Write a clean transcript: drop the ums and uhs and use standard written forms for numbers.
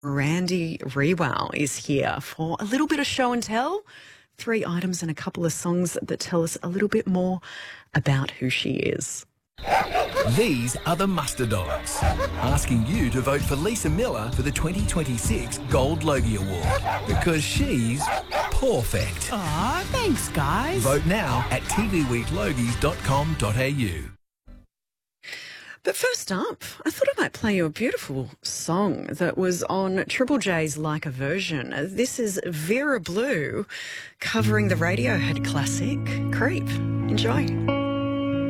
Randy Rewell is here for a little bit of show and tell. 3 items and a couple of songs that tell us a little bit more about who she is. These are the Muster Dogs, asking you to vote for Lisa Miller for the 2026 Gold Logie Award, because she's perfect. Aw, thanks, guys. Vote now at tvweeklogies.com.au. But first up, I thought I might play you a beautiful song that was on Triple J's Like a Version. This is Vera Blue covering the Radiohead classic, Creep. Enjoy.